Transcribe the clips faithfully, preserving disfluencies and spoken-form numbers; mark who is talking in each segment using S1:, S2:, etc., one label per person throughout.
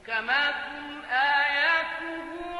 S1: محكمات آياته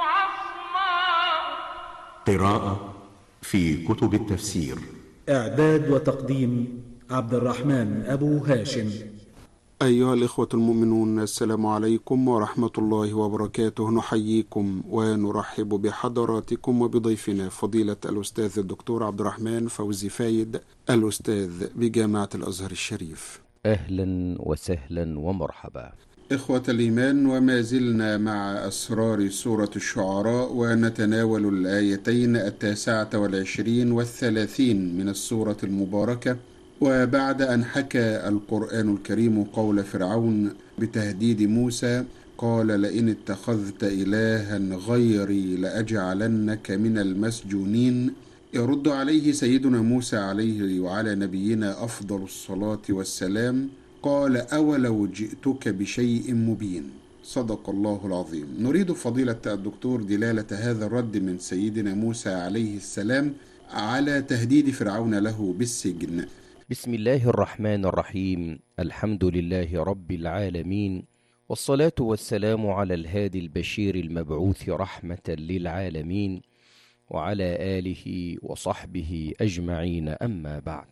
S1: عصماء.
S2: قراءة في كتب التفسير.
S3: إعداد وتقديم عبد الرحمن أبو هاشم.
S4: أيها الإخوة المؤمنون، السلام عليكم ورحمة الله وبركاته. نحييكم ونرحب بحضراتكم وبضيفنا فضيلة الأستاذ الدكتور عبد الرحمن فوزي فايد، الأستاذ بجامعة الأزهر الشريف.
S5: أهلا وسهلا ومرحبا.
S4: إخوة الإيمان، وما زلنا مع أسرار سورة الشعراء، ونتناول الآيتين التاسعة والعشرين والثلاثين من السورة المباركة. وبعد أن حكى القرآن الكريم قول فرعون بتهديد موسى، قال: لئن اتخذت إلها غيري لأجعلنك من المسجونين، يرد عليه سيدنا موسى عليه وعلى نبينا أفضل الصلاة والسلام، قال: أولو جئتك بشيء مبين. صدق الله العظيم. نريد فضيلة الدكتور دلالة هذا الرد من سيدنا موسى عليه السلام على تهديد فرعون له بالسجن.
S5: بسم الله الرحمن الرحيم. الحمد لله رب العالمين، والصلاة والسلام على الهادي البشير المبعوث رحمة للعالمين، وعلى آله وصحبه أجمعين. أما بعد،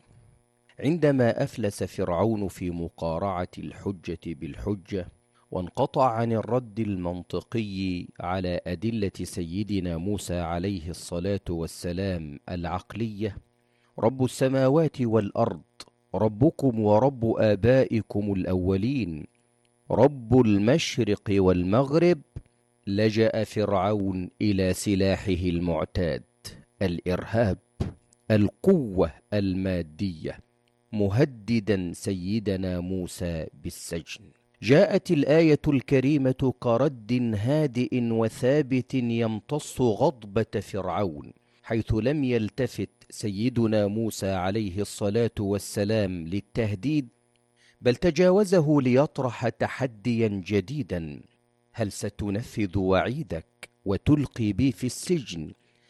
S5: عندما أفلس فرعون في مقارعة الحجة بالحجة وانقطع عن الرد المنطقي على أدلة سيدنا موسى عليه الصلاة والسلام العقلية، رب السماوات والأرض، ربكم ورب آبائكم الأولين، رب المشرق والمغرب، لجأ فرعون إلى سلاحه المعتاد، الإرهاب، القوة المادية، مهددا سيدنا موسى بالسجن. جاءت الآية الكريمة كرد هادئ وثابت يمتص غضبة فرعون، حيث لم يلتفت سيدنا موسى عليه الصلاة والسلام للتهديد، بل تجاوزه ليطرح تحديا جديدا: هل ستنفذ وعيدك وتلقي بي في السجن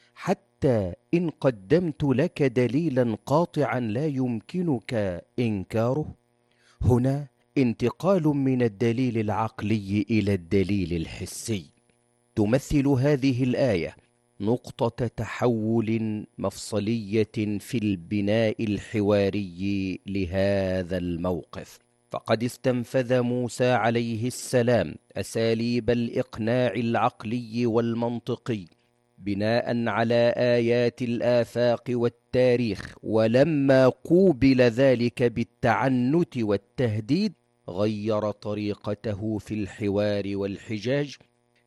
S5: حتى إن قدمت لك دليلا قاطعا لا يمكنك إنكاره؟ هنا انتقال من الدليل العقلي إلى الدليل الحسي. تمثل هذه الآية نقطة تحول مفصلية في البناء الحواري لهذا الموقف، فقد استنفذ موسى عليه السلام أساليب الإقناع العقلي والمنطقي بناء على آيات الآفاق والتاريخ، ولما قوبل ذلك بالتعنت والتهديد غير طريقته في الحوار والحجاج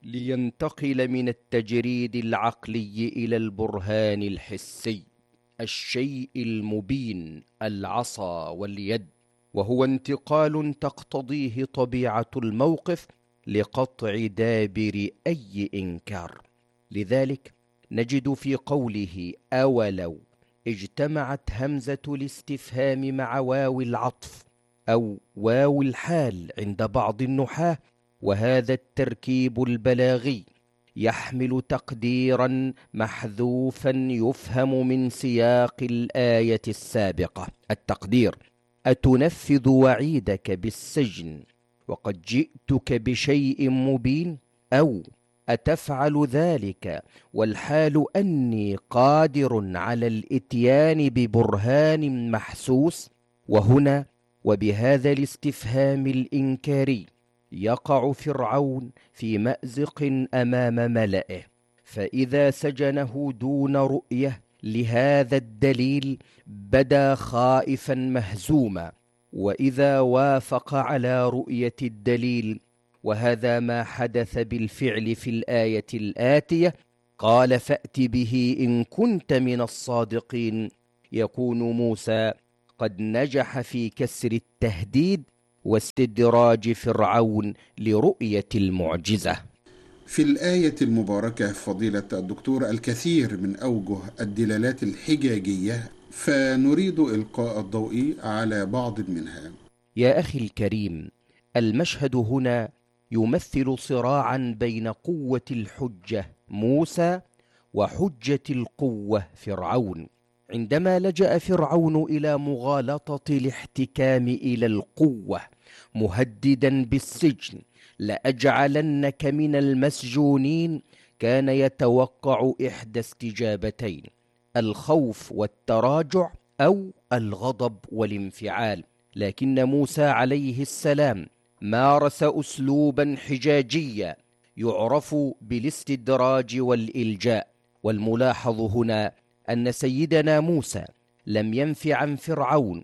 S5: لينتقل من التجريد العقلي إلى البرهان الحسي، الشيء المبين، العصا واليد، وهو انتقال تقتضيه طبيعة الموقف لقطع دابر أي إنكار. لذلك نجد في قوله أولو اجتمعت همزة الاستفهام مع واو العطف أو واو الحال عند بعض النحاة، وهذا التركيب البلاغي يحمل تقديرا محذوفا يفهم من سياق الآية السابقة. التقدير: أتنفذ وعيدك بالسجن وقد جئتك بشيء مبين، أو أتفعل ذلك والحال أني قادر على الإتيان ببرهان محسوس. وهنا وبهذا الاستفهام الإنكاري يقع فرعون في مأزق أمام ملئه، فإذا سجنه دون رؤية لهذا الدليل بدا خائفا مهزوما، وإذا وافق على رؤية الدليل، وهذا ما حدث بالفعل في الآية الآتية، قال: فأت به إن كنت من الصادقين، يكون موسى قد نجح في كسر التهديد واستدراج فرعون لرؤية المعجزة.
S4: في الآية المباركة فضيلة الدكتور الكثير من أوجه الدلالات الحجاجية، فنريد إلقاء الضوء على بعض منها.
S5: يا أخي الكريم، المشهد هنا يمثل صراعا بين قوة الحجة موسى وحجة القوة فرعون. عندما لجأ فرعون إلى مغالطة الاحتكام إلى القوة مهددا بالسجن لأجعلنك من المسجونين، كان يتوقع إحدى استجابتين: الخوف والتراجع أو الغضب والانفعال. لكن موسى عليه السلام مارس أسلوبا حجاجيا يعرف بالاستدراج والإلجاء. والملاحظ هنا أن سيدنا موسى لم ينف عن فرعون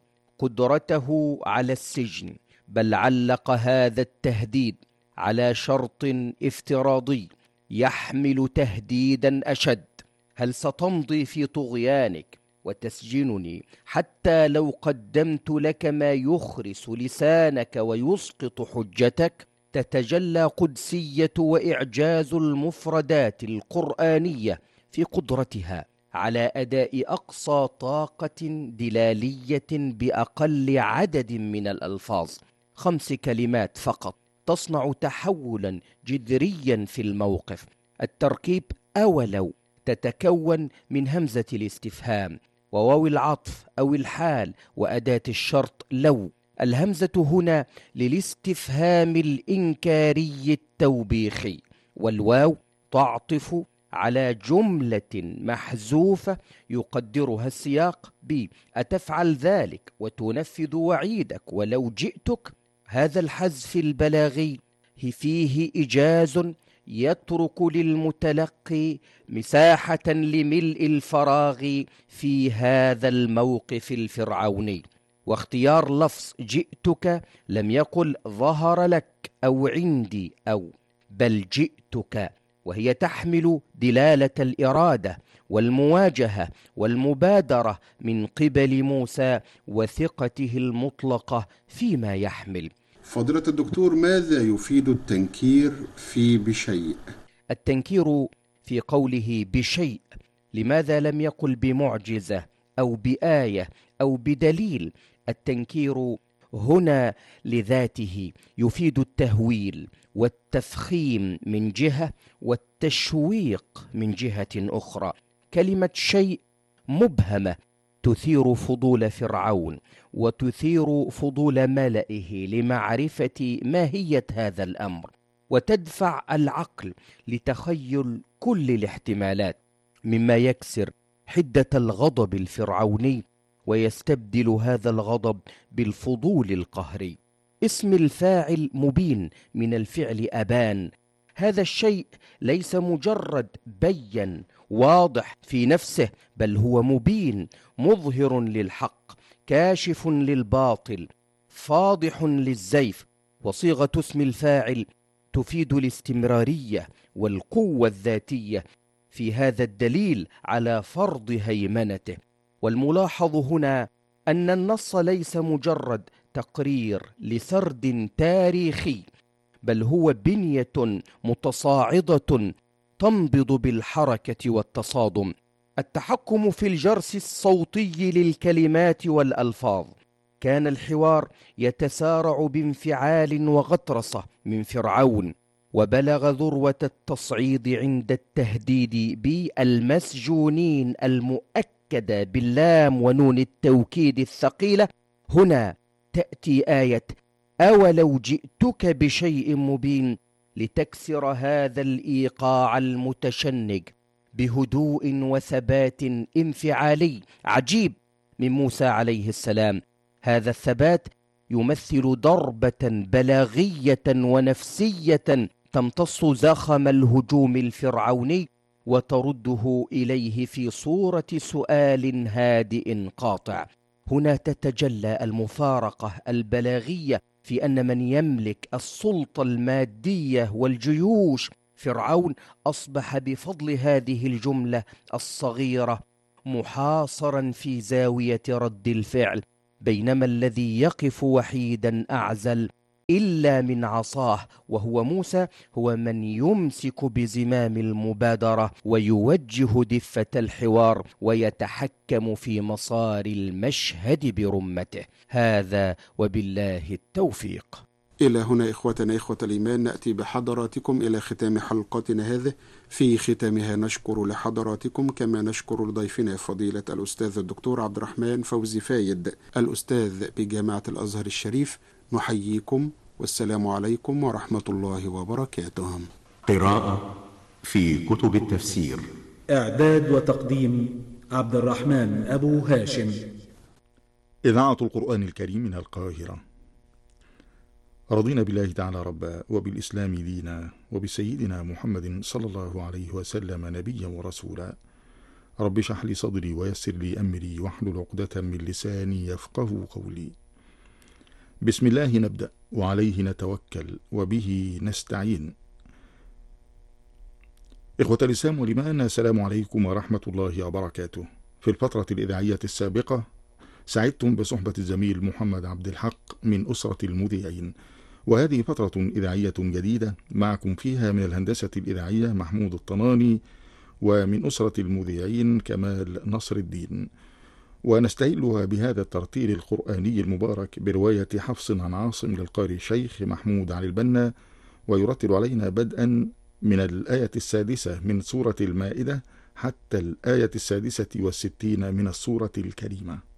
S5: قدرته على السجن، بل علق هذا التهديد على شرط افتراضي يحمل تهديدا أشد: هل ستمضي في طغيانك وتسجنني حتى لو قدمت لك ما يخرس لسانك ويسقط حجتك؟ تتجلى قدسية وإعجاز المفردات القرآنية في قدرتها على أداء أقصى طاقة دلالية بأقل عدد من الألفاظ. خمس كلمات فقط تصنع تحولا جذريا في الموقف. التركيب أولو تتكون من همزة الاستفهام وواو العطف أو الحال وأداة الشرط لو. الهمزة هنا للاستفهام الإنكاري التوبيخي، والواو تعطف على جملة محذوفة يقدرها السياق ب أتفعل ذلك وتنفذ وعيدك ولو جئتك. هذا الحذف البلاغي فيه إيجاز يترك للمتلقي مساحة لملء الفراغ في هذا الموقف الفرعوني. واختيار لفظ جئتك لم يقل ظهر لك أو عندي أو، بل جئتك، وهي تحمل دلالة الإرادة والمواجهة والمبادرة من قبل موسى وثقته المطلقة فيما يحمل.
S4: فضيلة الدكتور، ماذا يفيد التنكير في بشيء؟
S5: التنكير في قوله بشيء، لماذا لم يقل بمعجزة أو بآية أو بدليل؟ التنكير هنا لذاته يفيد التهويل والتفخيم من جهة والتشويق من جهة أخرى. كلمة شيء مبهمة تثير فضول فرعون وتثير فضول ملئه لمعرفة ماهية هذا الأمر، وتدفع العقل لتخيل كل الاحتمالات، مما يكسر حدة الغضب الفرعوني ويستبدل هذا الغضب بالفضول القهري. اسم الفاعل مبين من الفعل أبان. هذا الشيء ليس مجرد بين واضح في نفسه، بل هو مبين مظهر للحق كاشف للباطل فاضح للزيف. وصيغة اسم الفاعل تفيد الاستمرارية والقوة الذاتية في هذا الدليل على فرض هيمنته. والملاحظ هنا أن النص ليس مجرد تقرير لسرد تاريخي، بل هو بنية متصاعدة تنبض بالحركة والتصادم. التحكم في الجرس الصوتي للكلمات والألفاظ. كان الحوار يتسارع بانفعال وغطرسة من فرعون، وبلغ ذروة التصعيد عند التهديد بالمسجونين المؤكدة باللام ونون التوكيد الثقيلة. هنا تأتي آية أولو جئتك بشيء مبين لتكسر هذا الإيقاع المتشنج بهدوء وثبات انفعالي عجيب من موسى عليه السلام. هذا الثبات يمثل ضربة بلاغية ونفسية تمتص زخم الهجوم الفرعوني وترده إليه في صورة سؤال هادئ قاطع. هنا تتجلى المفارقة البلاغية في أن من يملك السلطة المادية والجيوش فرعون أصبح بفضل هذه الجملة الصغيرة محاصرا في زاوية رد الفعل، بينما الذي يقف وحيدا أعزل إلا من عصاه وهو موسى هو من يمسك بزمام المبادرة ويوجه دفة الحوار ويتحكم في مسار المشهد برمته. هذا وبالله التوفيق.
S4: إلى هنا إخوتنا إخوة الإيمان نأتي بحضراتكم إلى ختام حلقتنا هذه. في ختامها نشكر لحضراتكم كما نشكر لضيفنا فضيلة الأستاذ الدكتور عبد الرحمن فوزي فايد الأستاذ بجامعة الأزهر الشريف. نحييكم والسلام عليكم ورحمة الله وبركاته.
S2: قراءة في كتب التفسير.
S3: إعداد وتقديم عبد الرحمن أبو هاشم.
S6: إذاعة القرآن الكريم من القاهرة. رضينا بالله تعالى ربا وبالإسلام دينا وبسيدنا محمد صلى الله عليه وسلم نبيا ورسولا. رب اشرح لي صدري ويسر لي أمري واحلل عقدة من لساني يفقه قولي. بسم الله نبدأ وعليه نتوكل وبه نستعين. إخوة الإسلام والإيمان، السلام عليكم ورحمة الله وبركاته. في الفترة الإذاعية السابقة سعدتم بصحبة الزميل محمد عبد الحق من أسرة المذيعين، وهذه فترة إذاعية جديدة معكم فيها من الهندسة الإذاعية محمود الطناني، ومن أسرة المذيعين كمال نصر الدين، ونستهلها بهذا الترتيل القرآني المبارك برواية حفص عن عاصم للقارئ الشيخ محمود علي البنا، ويرتل علينا بدءا من الآية السادسة من سورة المائدة حتى الآية السادسة والستين من السورة الكريمة.